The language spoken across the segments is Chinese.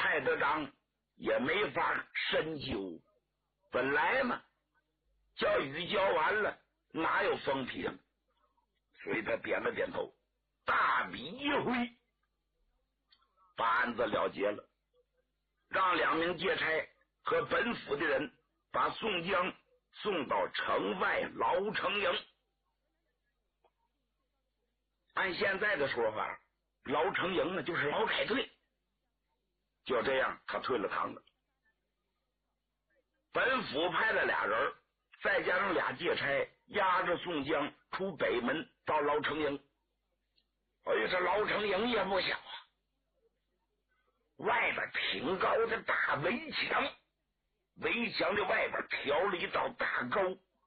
太德章也没法深究。本来嘛，叫雨浇完了，哪有封批了？所以他点了点头，大笔一挥，把案子了结了，让2名劫差和本府的人把宋江送到城外老城营。按现在的说法，老城营呢就是劳改队。就这样，他退了堂了。本府派了俩人，再加上俩劫差，押着宋江出北门到老城营。哎呀，这老城营也不小啊，外边挺高的大围墙，围墙的外边挑了一道大沟，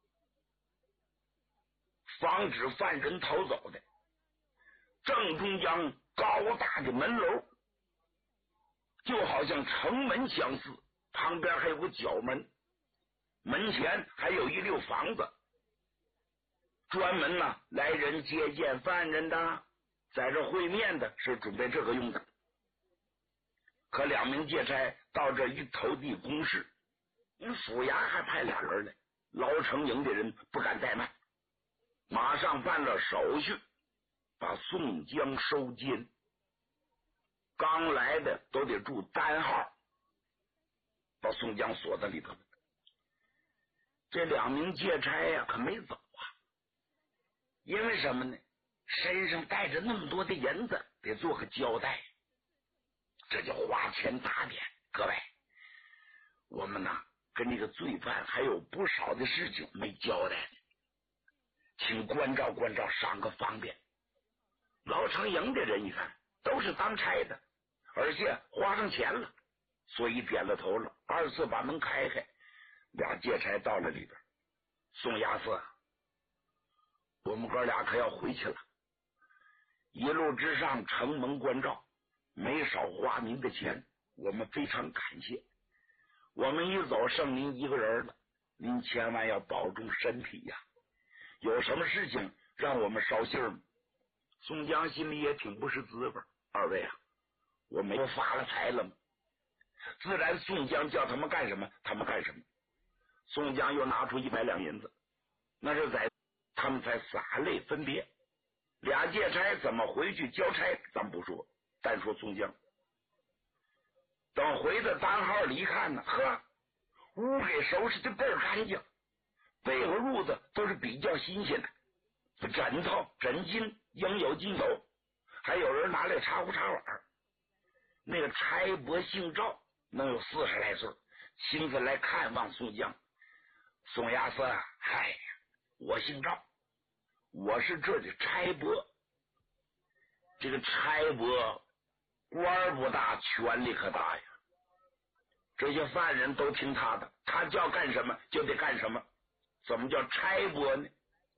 防止犯人逃走的。正中央高大的门楼，就好像城门相似，旁边还有个角门，门前还有一溜房子，专门呢来人接见犯人的，在这会面的是准备这个用的。可2名劫差到这一投递公事，府衙还派俩人来，老城营的人不敢怠慢，马上办了手续，把宋江收监。刚来的都得住单号，把宋江锁在里头了。这2名劫差呀，可没走啊，因为什么呢？身上带着那么多的银子，得做个交代，这叫花钱打点。各位，我们呢跟这个罪犯还有不少的事情没交代，请关照关照，赏个方便。老城营的人一看都是当差的，而且花上钱了，所以点了头了，2次把门开开，俩劫差到了里边。宋押司，我们哥俩可要回去了，一路之上承蒙关照，没少花您的钱，我们非常感谢。我们一走剩您一个人了，您千万要保重身体呀，有什么事情让我们捎信吗？宋江心里也挺不是滋味，二位啊，我没发了财了吗？自然宋江叫他们干什么他们干什么。宋江又拿出100两银子，那是在他们才洒泪分别。俩劫差怎么回去交差咱不说，单说宋江。等回到单号里一看呢，呵，屋给收拾的倍儿干净，被和褥子都是比较新鲜的，枕头枕巾应有尽有，还有人拿来茶壶茶碗。那个差伯姓赵，能有40来岁，亲自来看望宋江。宋押司啊，哎呀，我姓赵，我是这的差伯。这个差伯官不大，权力可大呀，这些犯人都听他的，他叫干什么就得干什么。怎么叫差伯呢？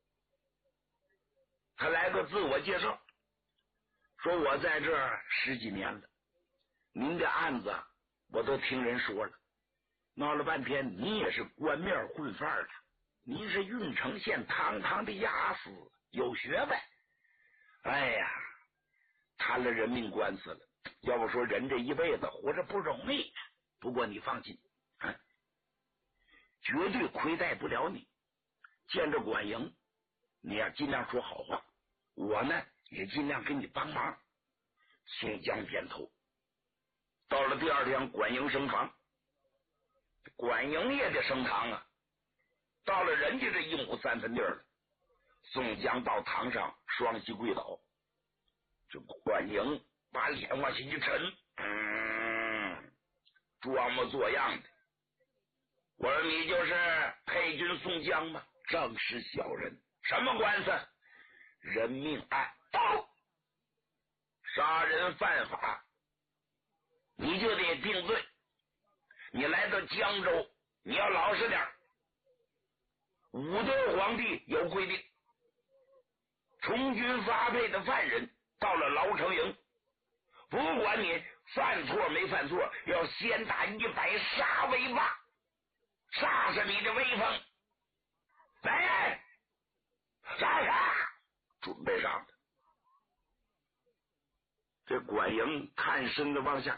他来个自我介绍，说我在这儿10几年了，您的案子我都听人说了，闹了半天你也是官面混饭的，您是郓城县堂堂的押司，有学问。哎呀，谈了人命官司了，要不说人这一辈子活着不容易，不过你放心啊，绝对亏待不了你。见着管营你要尽量说好话，我呢也尽量给你帮忙。宋江点头。到了第2天，管营升堂，管营也得升堂啊，到了人家这1亩3分地了，宋江到堂上双膝跪倒，这管营把脸往下一沉，装模作样的，我说你就是配军宋江吗？正是小人。什么官司？人命案。到杀人犯法你就得定罪，你来到江州你要老实点。武德皇帝有规定，从军发配的犯人到了牢城营，不管你犯错没犯错，要先打100杀威霸，杀死你的威风。来，杀，准备上的。这管营探身的往下